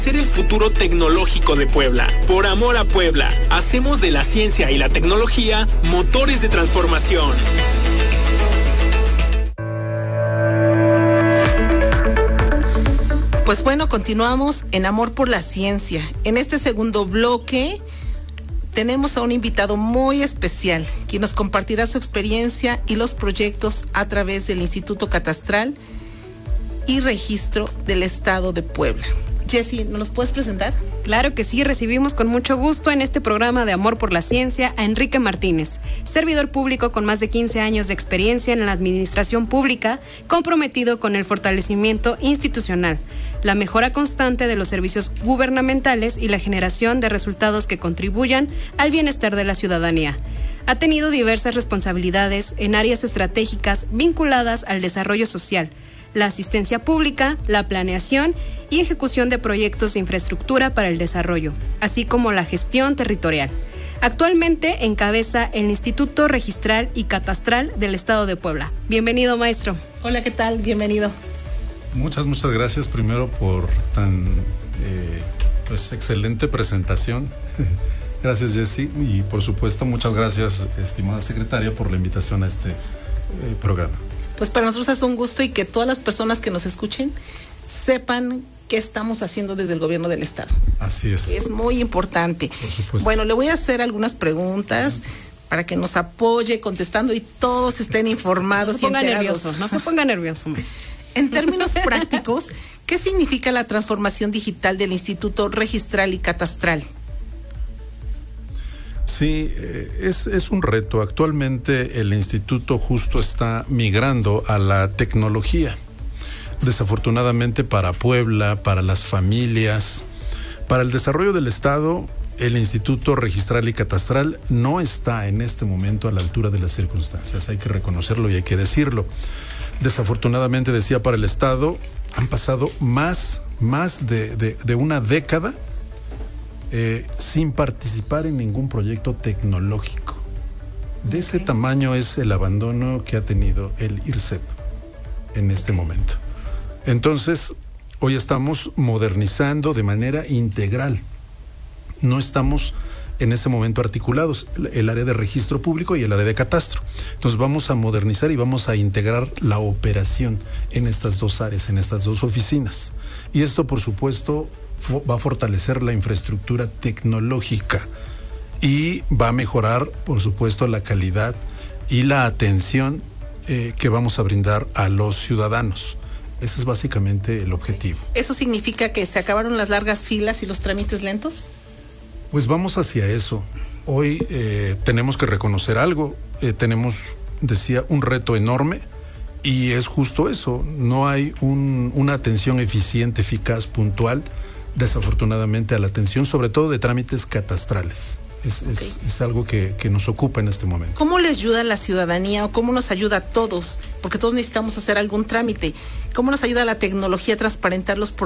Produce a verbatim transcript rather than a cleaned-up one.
Ser el futuro tecnológico de Puebla. Por amor a Puebla, hacemos de la ciencia y la tecnología motores de transformación. Pues bueno, continuamos en Amor por la Ciencia. En este segundo bloque tenemos a un invitado muy especial, quien nos compartirá su experiencia y los proyectos a través del Instituto Catastral y Registro del Estado de Puebla. Jessy, ¿nos los puedes presentar? Claro que sí, recibimos con mucho gusto en este programa de Amor por la Ciencia a Enrique Martínez, servidor público con más de quince años de experiencia en la administración pública, comprometido con el fortalecimiento institucional, la mejora constante de los servicios gubernamentales y la generación de resultados que contribuyan al bienestar de la ciudadanía. Ha tenido diversas responsabilidades en áreas estratégicas vinculadas al desarrollo social, la asistencia pública, la planeación y ejecución de proyectos de infraestructura para el desarrollo, así como la gestión territorial. Actualmente encabeza el Instituto Registral y Catastral del Estado de Puebla. Bienvenido, maestro. Hola, ¿qué tal? Bienvenido. Muchas, muchas gracias primero por tan eh, pues, excelente presentación. Gracias, Jessy, y por supuesto muchas gracias, estimada secretaria, por la invitación a este eh, programa. Pues para nosotros es un gusto y que todas las personas que nos escuchen sepan qué estamos haciendo desde el gobierno del estado. Así es. Es muy importante. Por supuesto. Bueno, le voy a hacer algunas preguntas uh-huh. para que nos apoye contestando y todos estén informados. No se ponga y nervioso, no se ponga nervioso, más. En términos prácticos, ¿qué significa la transformación digital del Instituto Registral y Catastral? Sí, es, es un reto. Actualmente el instituto justo está migrando a la tecnología. Desafortunadamente para Puebla, para las familias, para el desarrollo del Estado, el Instituto Registral y Catastral no está en este momento a la altura de las circunstancias. Hay que reconocerlo y hay que decirlo. Desafortunadamente, decía, para el Estado han pasado más, más de, de, de una década Eh, sin participar en ningún proyecto tecnológico. De ese okay. tamaño es el abandono que ha tenido el I R C E P en este momento. Entonces, hoy estamos modernizando de manera integral. No estamos en este momento articulados, el área de registro público y el área de catastro. Entonces vamos a modernizar y vamos a integrar la operación en estas dos áreas, en estas dos oficinas. Y esto, por supuesto, va a fortalecer la infraestructura tecnológica y va a mejorar, por supuesto, la calidad y la atención eh, que vamos a brindar a los ciudadanos. Ese es básicamente el objetivo. ¿Eso significa que se acabaron las largas filas y los trámites lentos? Pues vamos hacia eso. Hoy eh, tenemos que reconocer algo. Eh, tenemos, decía, un reto enorme y es justo eso. No hay un, una atención eficiente, eficaz, puntual, desafortunadamente, a la atención, sobre todo de trámites catastrales. Es, okay. es, es algo que, que nos ocupa en este momento. ¿Cómo le ayuda a la ciudadanía o cómo nos ayuda a todos? Porque todos necesitamos hacer algún trámite. ¿Cómo nos ayuda la tecnología a transparentar los